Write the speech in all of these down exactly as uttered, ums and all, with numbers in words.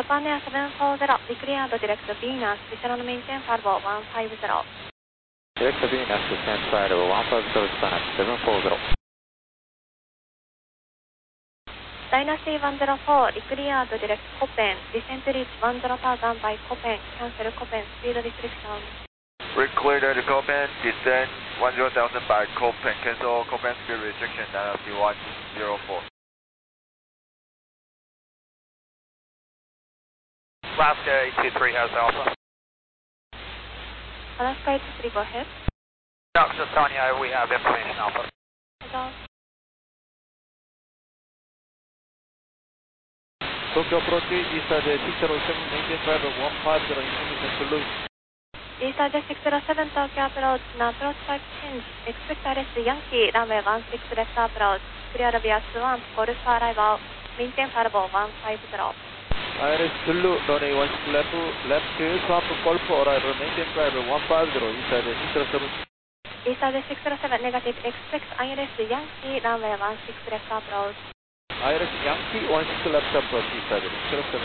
Japan Air seven four zero, declared direct Venus, return on maintain Farbo one five zero. Direct Venus, descent Farbo one five zero, Japan seven four zero. Dynasty one zero four, declared direct Copen, descent reach one zero thousand by Copen, cancel Copen, speed restriction. Reclear at Copen, descent one zero thousand by Copen, cancel Copen speed restriction, Dynasty one zero four. Alaska eight two three has Alpha. Alaska eight two three, go ahead. Alaska Tanya, we have information Alpha. Hello. Tokyo approach, East J six zero seven, maintain driver one five zero, information to Louis. East J six zero seven, Tokyo approach, now approach type change, expect I R S Yankee, runway one six left approach, clear via two one, call for arrival, maintain Farbo one five zero. I R S Zulu, runway one six left, left swap, call for arrival, maintain driver one five zero, East J six zero seven. East J six zero seven, negative, expect I R S Yankee, runway one six left approach. I R S Yankee one six left approach, East J six zero seven.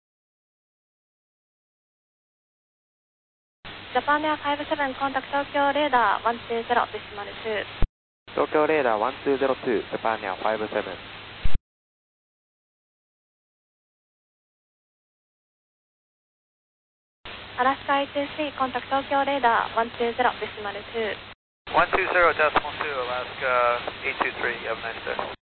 Japan Air five seven, contact Tokyo radar one two zero, decimal two. Tokyo radar one two zero two, Japan Air five seven. Alaska eight two three, contact Tokyo radar one two zero, decimal two. one two zero decimal two, Alaska eight two three, have a nice day.